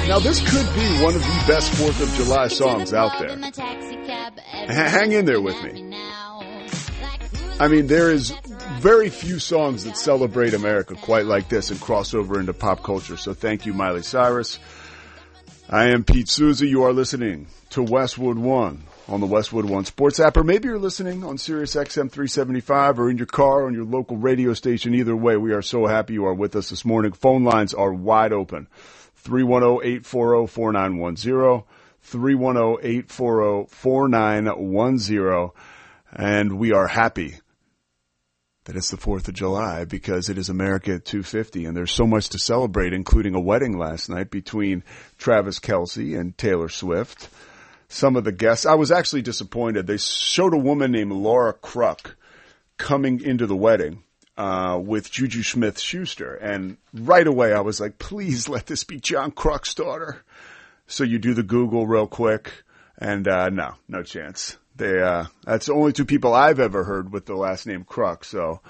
Now, this could be one of the best 4th of July songs out there. Hang in there with me. I mean, there is very few songs that celebrate America quite like this and cross over into pop culture. So thank you, Miley Cyrus. I am Pete Souza. You are listening to Westwood One on the Westwood One Sports app, or maybe you're listening on Sirius XM 375 or in your car on your local radio station. Either way, we are so happy you are with us this morning. Phone lines are wide open. 310-840-4910, 310-840-4910, and we are happy that it's the 4th of July because it is America at 250, and there's so much to celebrate, including a wedding last night between Travis Kelce and Taylor Swift. Some of the guests, I was actually disappointed. They showed a woman named Laura Kruk coming into the wedding with Juju Smith-Schuster. And right away I was like, please let this be John Kruk's daughter. So you do the Google real quick, and no chance. That's the only two people I've ever heard with the last name Kruk. So